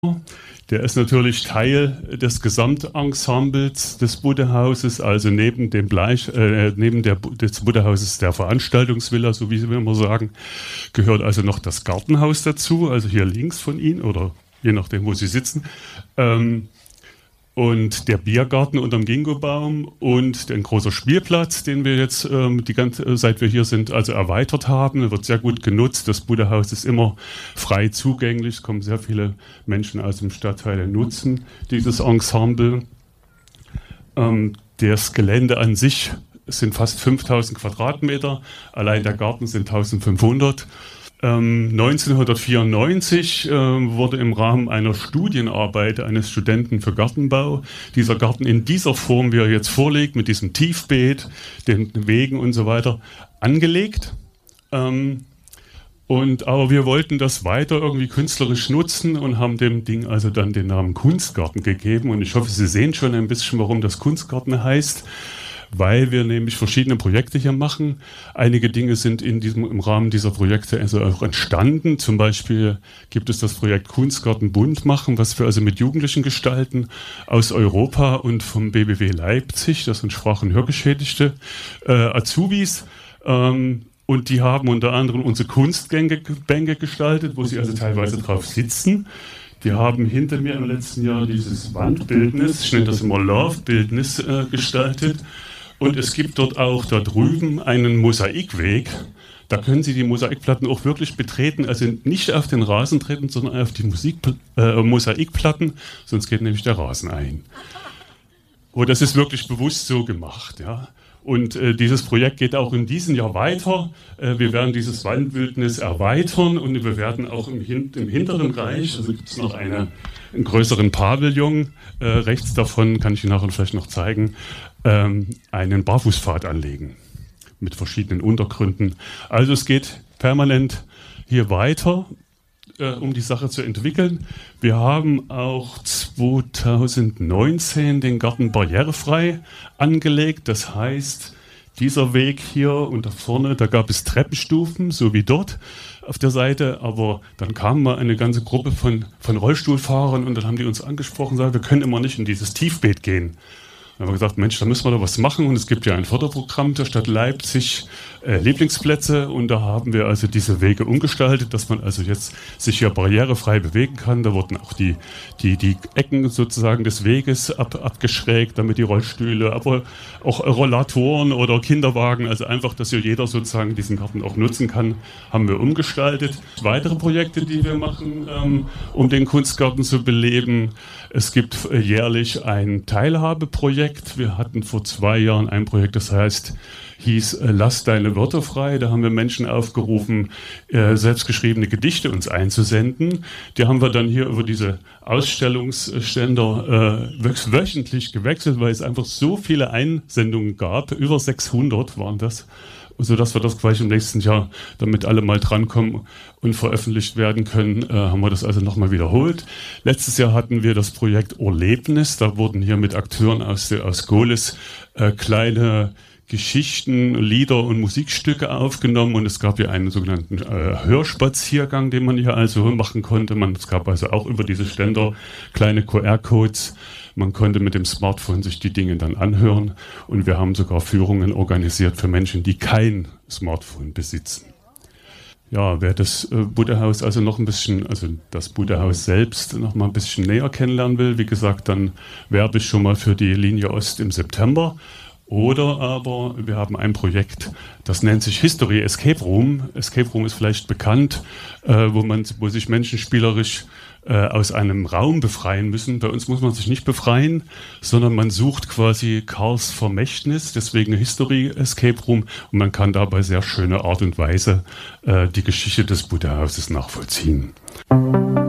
Der ist natürlich Teil des Gesamtensembles des Buddha-Hauses, also neben des Buddha-Hauses der Veranstaltungsvilla, so wie wir immer sagen, gehört also noch das Gartenhaus dazu, also hier links von Ihnen oder je nachdem, wo Sie sitzen. Und der Biergarten unterm Ginkgobaum und ein großer Spielplatz, den wir jetzt seit wir hier sind, also erweitert haben. Er wird sehr gut genutzt. Das Buddha-Haus ist immer frei zugänglich. Es kommen sehr viele Menschen aus dem Stadtteil und nutzen dieses Ensemble. Das Gelände an sich sind fast 5000 Quadratmeter. Allein der Garten sind 1500. 1994 wurde im Rahmen einer Studienarbeit eines Studenten für Gartenbau dieser Garten in dieser Form, wie er jetzt vorliegt, mit diesem Tiefbeet, den Wegen und so weiter, angelegt. Aber wir wollten das weiter irgendwie künstlerisch nutzen und haben dem Ding also dann den Namen Kunstgarten gegeben. Und ich hoffe, Sie sehen schon ein bisschen, warum das Kunstgarten heißt. Weil wir nämlich verschiedene Projekte hier machen. Einige Dinge sind im Rahmen dieser Projekte also auch entstanden. Zum Beispiel gibt es das Projekt Kunstgarten bunt machen, was wir also mit Jugendlichen gestalten aus Europa und vom BBW Leipzig. Das sind Sprach- und Hörgeschädigte Azubis. Und die haben unter anderem unsere Kunstbänke gestaltet, wo sie also teilweise drauf sitzen. Die haben hinter mir im letzten Jahr dieses Wandbildnis, ich nenne das immer Love-Bildnis, gestaltet. Und es gibt dort auch da drüben einen Mosaikweg. Da können Sie die Mosaikplatten auch wirklich betreten, also nicht auf den Rasen treten, sondern auf die Mosaikplatten, sonst geht nämlich der Rasen ein. Und das ist wirklich bewusst so gemacht, ja. Und dieses Projekt geht auch in diesem Jahr weiter. Wir werden dieses Wandbildnis erweitern und wir werden auch im hinteren Bereich, also gibt es noch einen größeren Pavillon, rechts davon, kann ich Ihnen nachher vielleicht noch zeigen, einen Barfußpfad anlegen mit verschiedenen Untergründen. Also es geht permanent hier weiter, um die Sache zu entwickeln. Wir haben auch 2019 den Garten barrierefrei angelegt. Das heißt, dieser Weg hier und da vorne, da gab es Treppenstufen, so wie dort auf der Seite. Aber dann kam mal eine ganze Gruppe von Rollstuhlfahrern und dann haben die uns angesprochen und gesagt, wir können immer nicht in dieses Tiefbeet gehen. Dann haben wir gesagt, Mensch, da müssen wir doch was machen. Und es gibt ja ein Förderprogramm der Stadt Leipzig, Lieblingsplätze. Und da haben wir also diese Wege umgestaltet, dass man also jetzt sich hier barrierefrei bewegen kann. Da wurden auch die Ecken sozusagen des Weges abgeschrägt, damit die Rollstühle, aber auch Rollatoren oder Kinderwagen, also einfach, dass hier jeder sozusagen diesen Garten auch nutzen kann, haben wir umgestaltet. Weitere Projekte, die wir machen, um den Kunstgarten zu beleben. Es gibt jährlich ein Teilhabeprojekt. Wir hatten vor 2 Jahren ein Projekt, das hieß Lass deine Wörter frei. Da haben wir Menschen aufgerufen, selbstgeschriebene Gedichte uns einzusenden. Die haben wir dann hier über diese Ausstellungsständer wöchentlich gewechselt, weil es einfach so viele Einsendungen gab. Über 600 waren das. Sodass wir das gleich im nächsten Jahr, damit alle mal drankommen und veröffentlicht werden können, haben wir das also nochmal wiederholt. Letztes Jahr hatten wir das Projekt Erlebnis. Da wurden hier mit Akteuren aus Gohlis kleine Geschichten, Lieder und Musikstücke aufgenommen und es gab hier einen sogenannten Hörspaziergang, den man hier also machen konnte. Es gab also auch über diese Ständer kleine QR-Codes. Man konnte mit dem Smartphone sich die Dinge dann anhören und wir haben sogar Führungen organisiert für Menschen, die kein Smartphone besitzen. Ja, wer das Buddha-Haus also noch ein bisschen, also das Buddha-Haus selbst noch mal ein bisschen näher kennenlernen will, wie gesagt, dann werbe ich schon mal für die Linie Ost im September. Oder aber wir haben ein Projekt, das nennt sich History Escape Room. Escape Room ist vielleicht bekannt, wo sich Menschen spielerisch aus einem Raum befreien müssen. Bei uns muss man sich nicht befreien, sondern man sucht quasi Karls Vermächtnis, deswegen History Escape Room. Und man kann dabei sehr schöne Art und Weise die Geschichte des Buddha-Hauses nachvollziehen.